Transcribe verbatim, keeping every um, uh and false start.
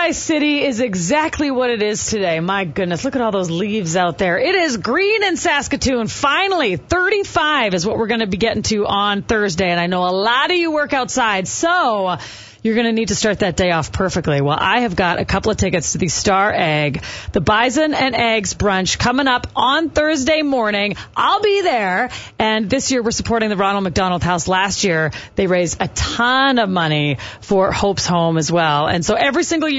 Tri-City is exactly what it is today. My goodness, look at all those leaves out there. It is green in Saskatoon. Finally, thirty-five is what we're going to be getting to on Thursday. And I know a lot of you work outside, so you're going to need to start that day off perfectly. Well, I have got a couple of tickets to the Star Egg, the Bison and Eggs brunch coming up on Thursday morning. I'll be there. And this year we're supporting the Ronald McDonald House. Last year they raised a ton of money for Hope's Home as well. And so every single year